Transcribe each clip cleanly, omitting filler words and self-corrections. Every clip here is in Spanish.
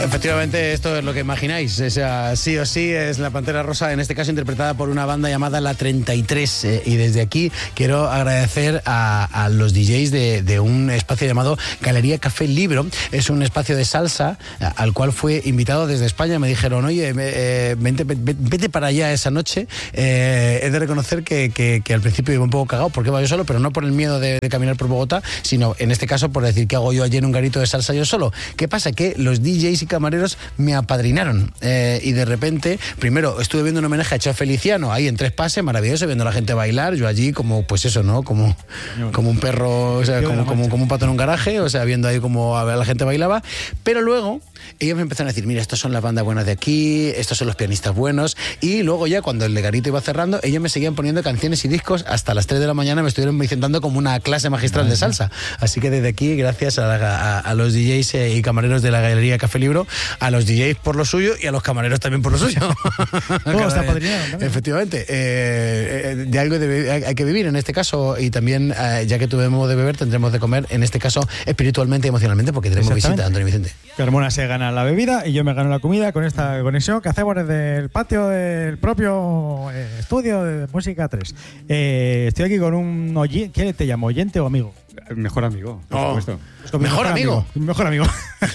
Efectivamente, esto es lo que imagináis. O sea, sí o sí es la Pantera Rosa, en este caso interpretada por una banda llamada La 33. Y desde aquí quiero agradecer a los DJs de un espacio llamado Galería Café Libro. Es un espacio de salsa al cual fue invitado desde España. Me dijeron, oye, vete para allá esa noche. He de reconocer que al principio iba un poco cagado porque iba yo solo, pero no por el miedo de caminar por Bogotá, sino en este caso por decir, ¿qué hago yo allí en un garito de salsa yo solo? ¿Qué pasa? Que los DJs y camareros me apadrinaron y de repente, primero estuve viendo un homenaje a Chef Feliciano ahí en Tres Pases, maravilloso, viendo a la gente bailar, yo allí como, pues eso, ¿no? Como un perro, o sea, como un pato en un garaje, o sea, viendo ahí como a la gente bailaba, pero luego ellos me empezaron a decir, mira, estos son las bandas buenas de aquí, estos son los pianistas buenos, y luego ya cuando el garito iba cerrando, ellos me seguían poniendo canciones y discos hasta las 3 de la mañana, me estuvieron dando como una clase magistral de salsa. Así que desde aquí, gracias a los DJs y camareros de la Galería Café Libro, a los DJs por lo suyo y a los camareros también por lo suyo. Todo está apadrinado también. Efectivamente. De algo hay que vivir en este caso, y también, ya que tuvimos de beber, tendremos de comer, en este caso, espiritualmente y emocionalmente, porque tenemos visita, Antonio Vicente. Carmona se gana la bebida y yo me gano la comida con esta conexión que hacemos desde el patio del propio estudio de Música 3. Estoy aquí con un oyente. ¿Qué te llamo? ¿Oyente o amigo? Mejor amigo, por supuesto. Mejor amigo. Mejor amigo.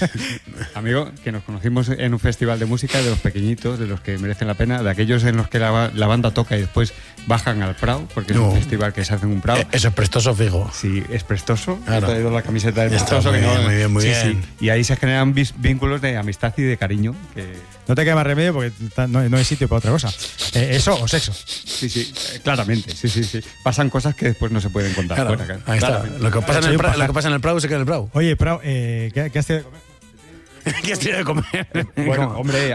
Amigo, que nos conocimos en un festival de música de los pequeñitos, de los que merecen la pena, de aquellos en los que la banda toca y después bajan al Prado, porque es un festival que se hace en un Prado. Eso es prestoso, fijo. Sí, es prestoso. Claro. He traído la camiseta de prestoso. Muy bien. Sí. Y ahí se generan vínculos de amistad y de cariño. No te queda más remedio porque no hay sitio para otra cosa. ¿Eso o sexo? Sí, claramente. Sí. Pasan cosas que después no se pueden contar. Claro, fuera, ahí está. Lo que pasa en el Prado se queda en el Prado. Oye, Prado, ¿qué has tenido de comer? ¿Qué has tenido de comer? Bueno, hombre,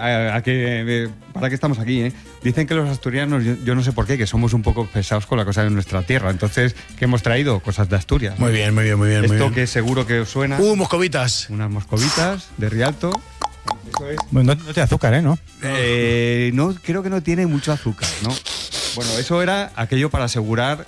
¿para qué estamos aquí? Dicen que los asturianos, yo no sé por qué, que somos un poco pesados con la cosa de nuestra tierra. Entonces, ¿qué hemos traído? Cosas de Asturias. Muy bien. Esto que seguro que os suena. Moscovitas. Unas moscovitas de Rialto. Bueno, no tiene azúcar, ¿no? No, creo que no tiene mucho azúcar, ¿no? Bueno, eso era aquello para asegurar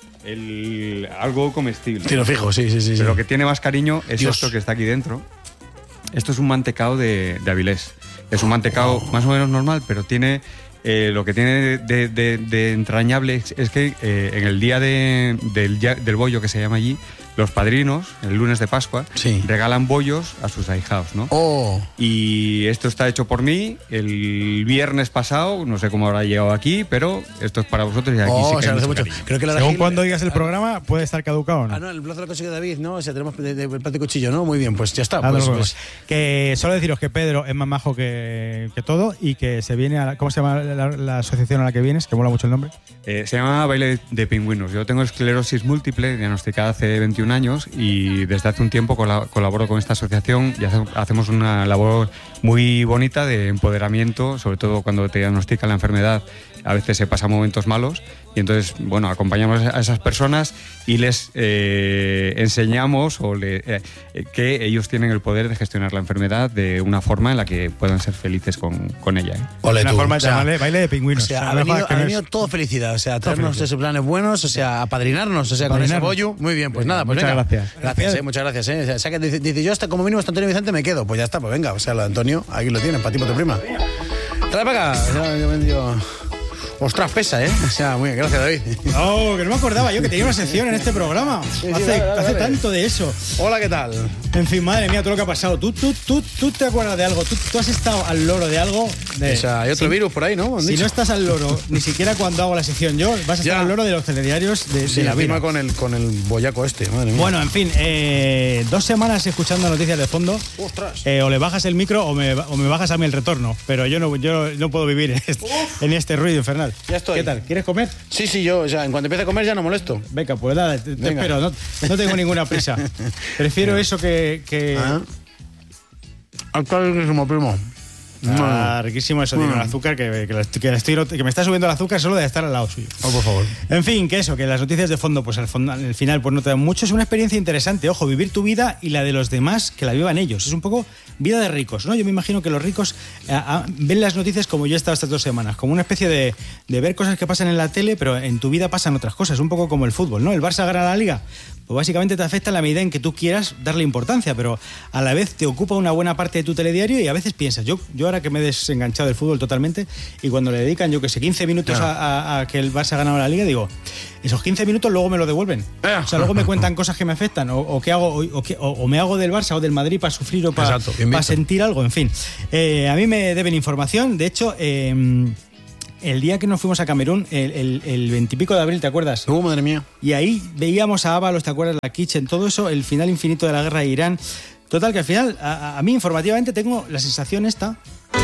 algo comestible. Tiro fijo, sí. Pero lo que tiene más cariño es esto que está aquí dentro. Esto es un mantecado de Avilés. Es un mantecado más o menos normal, pero tiene lo que tiene de entrañable es que en el día del bollo, que se llama allí, los padrinos, el lunes de Pascua, regalan bollos a sus ahijados, ¿no? Y esto está hecho por mí el viernes pasado, no sé cómo habrá llegado aquí, pero esto es para vosotros y aquí sí que hay mucho. Creo que según cuando digas el programa, puede estar caducado, ¿no? No, el plazo lo consiguió David, ¿no? O sea, tenemos el plato de cuchillo, ¿no? Muy bien, pues ya está. Que solo deciros que Pedro es más majo que todo y que se viene a... ¿Cómo se llama la asociación a la que vienes? Que mola mucho el nombre. Se llama Baile de Pingüinos. Yo tengo esclerosis múltiple, diagnosticada hace 21 años, y desde hace un tiempo colaboro con esta asociación y hacemos una labor muy bonita de empoderamiento, sobre todo cuando te diagnostican la enfermedad. A veces se pasan momentos malos y entonces, bueno, acompañamos a esas personas y les enseñamos que ellos tienen el poder de gestionar la enfermedad de una forma en la que puedan ser felices con ella. Una forma de baile de pingüinos. O sea, ha venido todo felicidad, o sea, traernos esos planes buenos, o sea, apadrinarnos, o sea, con ese bollo. Muy bien, pues nada, pues muchas venga. gracias. Muchas gracias. O sea, que dice yo hasta como mínimo hasta Antonio Vicente me quedo, pues ya está, pues venga, o sea, lo de Antonio, aquí lo tienes, para ti, para tu prima. Trae para acá. Ostras, pesa, ¿eh? O sea, muy bien, gracias, David. No, que no me acordaba yo que tenía una sección en este programa. Hace tanto de eso. Hola, ¿qué tal? En fin, madre mía, todo lo que ha pasado. ¿Tú te acuerdas de algo? ¿Tú has estado al loro de algo? O sea, hay otro virus por ahí, ¿no? Si no estás al loro, ni siquiera cuando hago la sección yo, vas a estar al loro de los telediarios de la vida. con el boyaco este, madre mía. Bueno, en fin, 2 semanas escuchando noticias de fondo. Ostras. O le bajas el micro o me bajas a mí el retorno. Pero yo no puedo vivir en este ruido infernal. Ya estoy. ¿Qué tal? ¿Quieres comer? Sí, yo, o sea, en cuanto empiece a comer ya no molesto. Venga, pues nada, te espero, no tengo ninguna prisa. Prefiero eso que... Acá riquísimo, primo. Riquísimo eso, tiene el azúcar, que me está subiendo el azúcar solo de estar al lado suyo. Por favor. En fin, que las noticias de fondo, pues al final pues no te dan mucho. Es una experiencia interesante, ojo, vivir tu vida y la de los demás que la vivan ellos. Es un poco vida de ricos, ¿no? Yo me imagino que los ricos ven las noticias como yo he estado estas 2 semanas, como una especie de ver cosas que pasan en la tele, pero en tu vida pasan otras cosas, un poco como el fútbol, ¿no? El Barça gana la Liga, pues básicamente te afecta en la medida en que tú quieras darle importancia, pero a la vez te ocupa una buena parte de tu telediario y a veces piensas, yo ahora que me he desenganchado del fútbol totalmente y cuando le dedican, yo que sé, 15 minutos a que el Barça ha ganado la Liga, digo, esos 15 minutos luego me lo devuelven. O sea, luego me cuentan cosas que me afectan o qué hago, o me hago del Barça o del Madrid para sufrir o para sentir algo, en fin. A mí me deben información, de hecho... el día que nos fuimos a Camerún, el 20 y pico de abril, ¿te acuerdas? Madre mía. Y ahí veíamos a Ábalos, ¿te acuerdas? La Kitchen, todo eso, el final infinito de la guerra de Irán. Total, que al final, a mí informativamente tengo la sensación esta...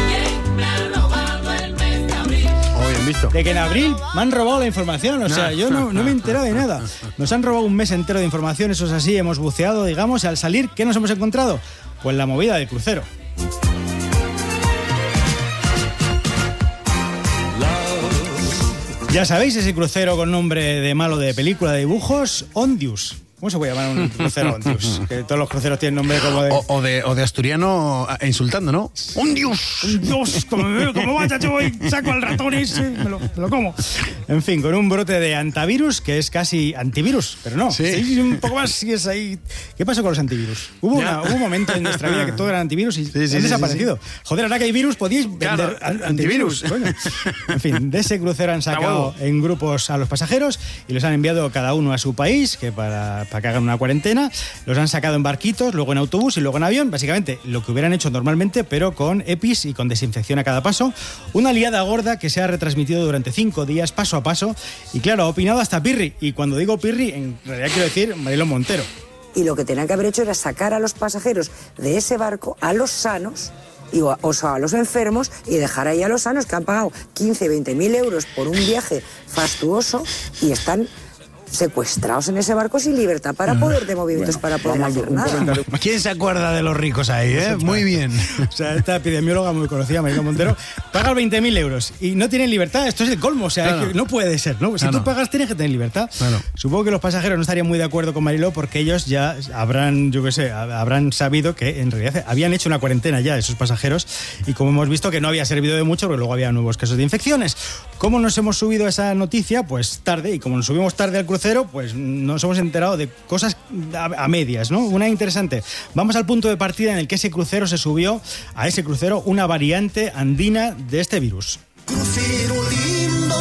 Bien visto. De que en abril me han robado la información, o sea, yo no me he enterado de nada. Nos han robado un mes entero de información, eso es así, hemos buceado, digamos, y al salir, ¿qué nos hemos encontrado? Pues la movida del crucero. Ya sabéis, ese crucero con nombre de malo de película de dibujos, Ondius. ¿Cómo se puede llamar un crucero Ondius? Que todos los cruceros tienen nombre como de... O de asturiano insultando, ¿no? ¡Ondius! ¡Ondius! Como vaya yo voy, saco al ratón ese, me lo como. En fin, con un brote de antivirus, que es casi antivirus, pero no. Sí. Un poco más, si es ahí... ¿Qué pasó con los antivirus? Hubo un momento en nuestra vida que todo era antivirus y han desaparecido. Sí. Joder, ahora que hay virus, podíais vender antivirus. Bueno, en fin, de ese crucero han sacado en grupos a los pasajeros y los han enviado cada uno a su país, que para que hagan una cuarentena, los han sacado en barquitos, luego en autobús y luego en avión, básicamente lo que hubieran hecho normalmente, pero con EPIs y con desinfección a cada paso. Una liada gorda que se ha retransmitido durante 5 días, paso a paso, y claro, ha opinado hasta Pirri, y cuando digo Pirri, en realidad quiero decir Mariló Montero. Y lo que tenían que haber hecho era sacar a los pasajeros de ese barco, a los sanos, o sea, a los enfermos, y dejar ahí a los sanos que han pagado 15, 20 mil euros por un viaje fastuoso y están secuestrados en ese barco sin libertad para poder de movimientos, para poder hacer nada. ¿Quién se acuerda de los ricos ahí, Muy bien. O sea, esta epidemióloga muy conocida, Mariló Montero, paga 20.000 euros y no tienen libertad. Esto es el colmo, o sea, es que no puede ser, ¿no? Si tú pagas, tienes que tener libertad. Supongo que los pasajeros no estarían muy de acuerdo con Mariló porque ellos ya habrán, habrán sabido que en realidad habían hecho una cuarentena ya esos pasajeros y como hemos visto que no había servido de mucho porque luego había nuevos casos de infecciones. ¿Cómo nos hemos subido a esa noticia? Pues tarde, y como nos subimos tarde al crucero, pues nos hemos enterado de cosas a medias, ¿no? Una interesante. Vamos al punto de partida en el que ese crucero se subió, a ese crucero, una variante andina de este virus. Crucero lindo,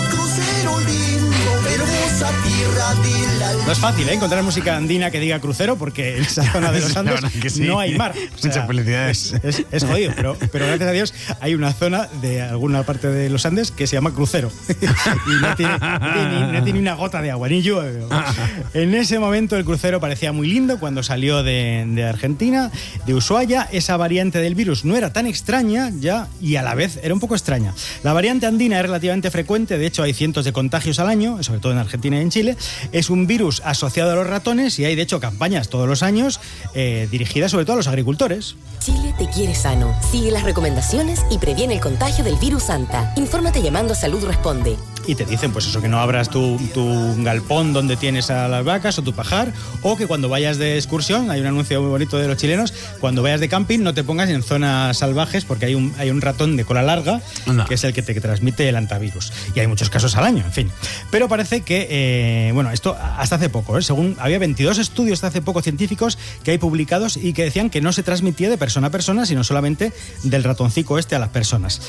hermosa tierra de la... No es fácil, encontrar música andina que diga crucero, porque en esa zona de los Andes no hay mar. O sea, muchas felicidades. Es jodido, pero gracias a Dios hay una zona de alguna parte de los Andes que se llama crucero. Y no tiene ni una gota de agua, ni llueve. En ese momento el crucero parecía muy lindo cuando salió de Argentina, de Ushuaia. Esa variante del virus no era tan extraña ya y a la vez era un poco extraña. La variante andina es relativamente frecuente, de hecho hay cientos de contagios al año, sobre todo en Argentina y en Chile. Es un virus asociado a los ratones y hay de hecho campañas todos los años dirigidas sobre todo a los agricultores. Chile te quiere sano. Sigue las recomendaciones y previene el contagio del virus Santa. Infórmate llamando a Salud Responde. Y te dicen, pues eso, que no abras tu galpón donde tienes a las vacas o tu pajar, o que cuando vayas de excursión, hay un anuncio muy bonito de los chilenos, cuando vayas de camping no te pongas en zonas salvajes porque hay un ratón de cola larga que es el que te transmite el antivirus. Y hay muchos casos al año, en fin. Pero parece que, esto hasta hace poco, según había 22 estudios hasta hace poco científicos que hay publicados y que decían que no se transmitía de persona a persona, sino solamente del ratoncico a las personas.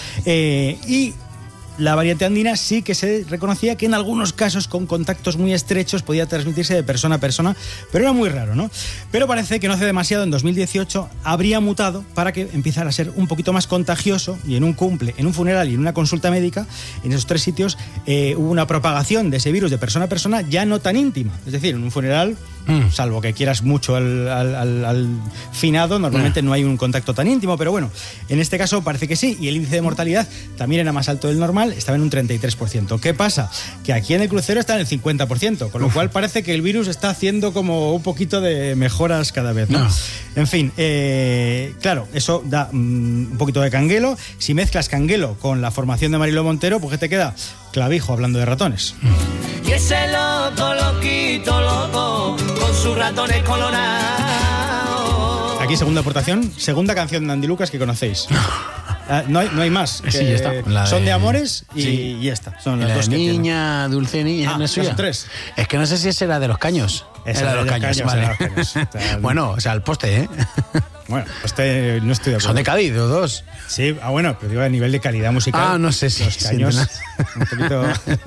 Y la variante andina sí que se reconocía que en algunos casos con contactos muy estrechos podía transmitirse de persona a persona, pero era muy raro, ¿no? Pero parece que no hace demasiado, en 2018, habría mutado para que empezara a ser un poquito más contagioso y en un cumple, en un funeral y en una consulta médica, en esos 3 sitios, hubo una propagación de ese virus de persona a persona ya no tan íntima. Es decir, en un funeral, salvo que quieras mucho al finado, normalmente no hay un contacto tan íntimo, pero bueno, en este caso parece que sí, y el índice de mortalidad también era más alto del normal, estaba en un 33%. ¿Qué pasa? Que aquí en el crucero está en el 50%, con lo cual parece que el virus está haciendo como un poquito de mejoras cada vez, ¿no? En fin, claro, eso da un poquito de canguelo. Si mezclas canguelo con la formación de Mariló Montero, pues ¿qué te queda? Clavijo hablando de ratones. Y ese loco, loquito, loco, con sus ratones colorados. Aquí segunda aportación, segunda canción de Andy Lucas que conocéis. No hay más. Sí, ya está. Son de amores y ya está. Son las dos que niña, tienen. Dulce Niña. ¿No son 3? Es que no sé si ese era de Los Caños. Esa Era de los caños, vale. era de los caños. O sea, Bueno, o sea, el poste, ¿eh? Bueno, pues no estoy de acuerdo. Son de Cádiz, los dos. Sí, bueno, pero digo a nivel de calidad musical. No sé si. Los caños. Un poquito.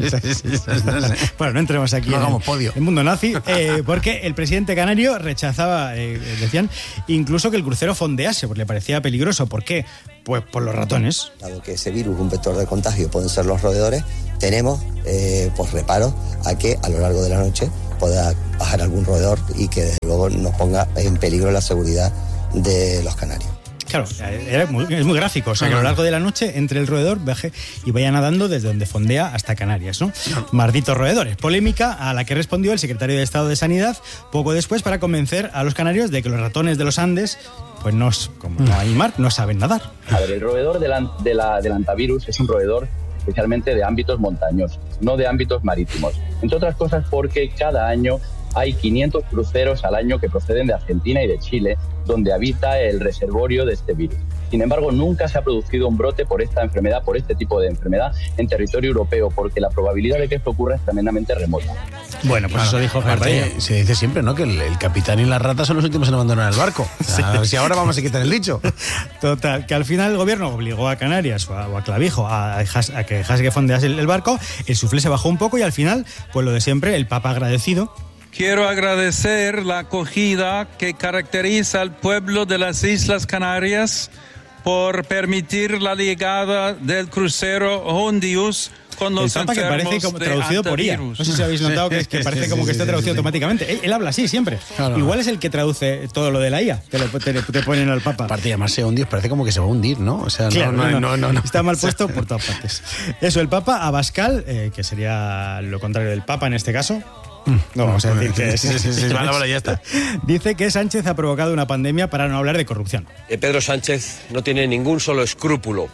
Bueno, no entremos aquí No en hagamos podio. el mundo nazi, porque el presidente canario rechazaba, decían, incluso que el crucero fondease, porque le parecía peligroso. ¿Por qué? Pues por los ratones. Dado que ese virus, un vector de contagio, pueden ser los roedores, tenemos pues reparos a que a lo largo de la noche pueda bajar algún roedor y que desde luego nos ponga en peligro la seguridad de los canarios. Claro, es muy gráfico, o sea, que a lo largo de la noche entre el roedor baje y vaya nadando desde donde fondea hasta Canarias, ¿no? Malditos roedores. Polémica a la que respondió el secretario de Estado de Sanidad poco después para convencer a los canarios de que los ratones de los Andes, pues como no hay mar, no saben nadar. A ver, el roedor del antivirus es un roedor especialmente de ámbitos montañosos, no de ámbitos marítimos. Entre otras cosas porque cada año hay 500 cruceros al año que proceden de Argentina y de Chile, donde habita el reservorio de este virus. Sin embargo, nunca se ha producido un brote por esta enfermedad, por este tipo de enfermedad, en territorio europeo, porque la probabilidad de que esto ocurra es tremendamente remota. Bueno, pues eso dijo García. Se dice siempre, ¿no?, que el capitán y las ratas son los últimos en abandonar el barco. O sea, a ver si ahora vamos a quitar el dicho. Total, que al final el gobierno obligó a Canarias o a Clavijo a que dejase que fondease el barco, el suflé se bajó un poco y al final, pues lo de siempre, el Papa agradecido. Quiero agradecer la acogida que caracteriza al pueblo de las Islas Canarias por permitir la llegada del crucero Hondius con los el Papa, que parece como traducido por IA. No sé si habéis notado que parece como que está traducido automáticamente. Él habla así siempre. Claro. Igual es el que traduce todo lo de la IA. Te ponen al Papa. Aparte de llamarse Hondius, parece como que se va a hundir, ¿no? O sea, claro, no. Está mal puesto por todas partes. Eso, el Papa Abascal, que sería lo contrario del Papa en este caso. No, vamos a decir que es. Vale, ya está. Dice que Sánchez ha provocado una pandemia para no hablar de corrupción. Pedro Sánchez no tiene ningún solo escrúpulo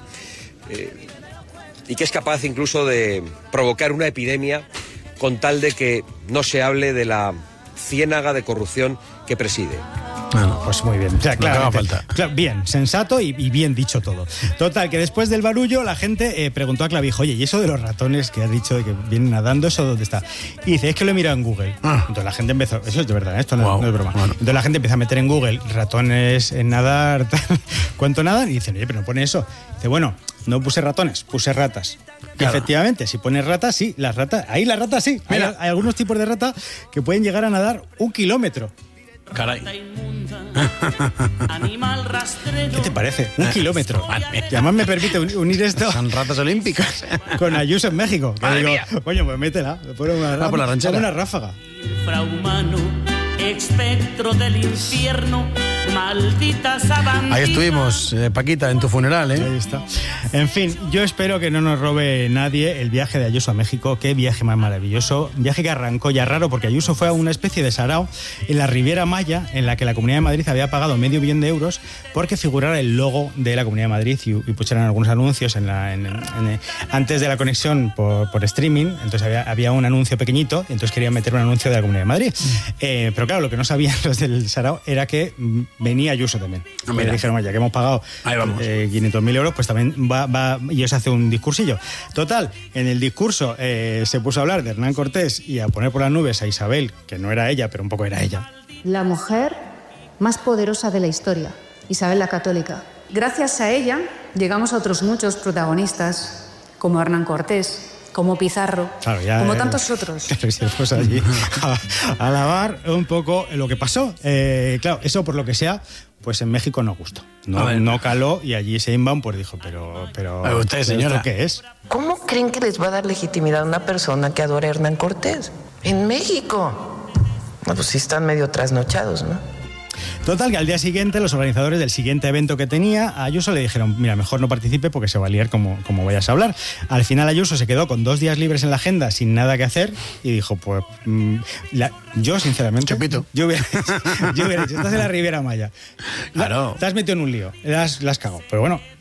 y que es capaz incluso de provocar una epidemia con tal de que no se hable de la ciénaga de corrupción que preside. Bueno, pues muy bien. O sea, claro, bien, sensato y bien dicho todo. Total, que después del barullo la gente preguntó a Clavijo, oye, ¿y eso de los ratones que has dicho de que vienen nadando, eso dónde está? Y dice, es que lo he mirado en Google. Entonces la gente empezó, eso es de verdad, esto no es broma. Bueno. Entonces la gente empieza a meter en Google ratones en nadar, ¿cuánto nadan? Y dicen, oye, pero no pone eso. Dice, bueno, no puse ratones, puse ratas. Claro. Efectivamente, si pones ratas, sí, las ratas sí. Mira, hay algunos tipos de rata que pueden llegar a nadar 1 kilómetro. Caray. ¿Qué te parece? 1 kilómetro. Y además me permite unir esto. Son ratas olímpicas. Con Ayuso en México. Que digo, coño, pues métela. Pon una ráfaga. Infrahumano, espectro del infierno, maldita sabandija. Ahí estuvimos, Paquita, en tu funeral, ¿eh? Ahí está. En fin, yo espero que no nos robe nadie el viaje de Ayuso a México. Qué viaje más maravilloso. Un viaje que arrancó ya raro porque Ayuso fue a una especie de sarao en la Riviera Maya, en la que la Comunidad de Madrid había pagado $500 million porque figurara el logo de la Comunidad de Madrid y pusieran algunos anuncios antes de la conexión por streaming. Entonces había un anuncio pequeñito, entonces querían meter un anuncio de la Comunidad de Madrid. Pero claro, lo que no sabían los del sarao era que venía Ayuso también. Me dijeron, ya que hemos pagado 500.000 euros, pues también va y os hace un discursillo. Total, en el discurso se puso a hablar de Hernán Cortés y a poner por las nubes a Isabel, que no era ella, pero un poco era ella. La mujer más poderosa de la historia, Isabel la Católica. Gracias a ella llegamos a otros muchos protagonistas, como Hernán Cortés, como Pizarro, claro, como tantos otros. Pues allí a alabar un poco lo que pasó. Claro, eso por lo que sea, pues en México no gustó. No caló y allí Sheinbaum pues dijo, pero usted, señora, ¿esto qué es? ¿Cómo creen que les va a dar legitimidad a una persona que adora a Hernán Cortés? En México. No, pues sí están medio trasnochados, ¿no? Total, que al día siguiente los organizadores del siguiente evento que tenía, a Ayuso le dijeron, mira, mejor no participe porque se va a liar como vayas a hablar. Al final Ayuso se quedó con 2 días libres en la agenda sin nada que hacer y dijo, pues yo sinceramente Chupito. yo hubiera dicho, estás en la Riviera Maya, claro. te has metido en un lío, la has cagado, pero bueno,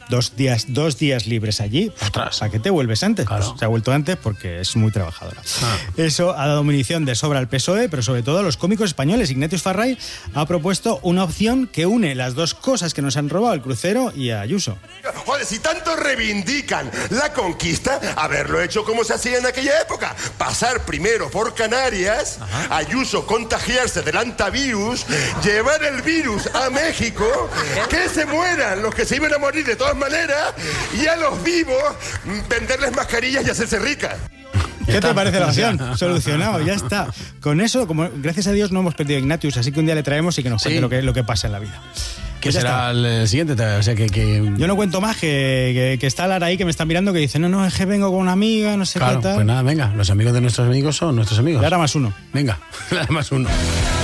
2 días libres allí. Ostras. ¿A qué te vuelves antes? Claro. Pues se ha vuelto antes porque es muy trabajadora. Eso ha dado munición de sobra al PSOE, pero sobre todo a los cómicos españoles. Ignatius Farray ha propuesto una opción que une las dos cosas que nos han robado, el crucero y a Ayuso. Joder, si tanto reivindican la conquista, haberlo hecho como se hacía en aquella época. Pasar primero por Canarias, Ayuso contagiarse del antivirus, llevar el virus a México, que se mueran los que se iban a morir de todas maneras, y a los vivos venderles mascarillas y hacerse ricas. ¿Qué te parece la opción? Solucionado, ya está. Con eso, como gracias a Dios no hemos perdido a Ignatius, así que un día le traemos y que nos cuente lo que pasa en la vida. ¿Qué será el siguiente? O sea, que... Yo no cuento más, que está Lara ahí que me está mirando, que dice, no, es que vengo con una amiga, no sé qué tal. Pues nada, venga, los amigos de nuestros amigos son nuestros amigos. Lara más uno. Venga, Lara más uno.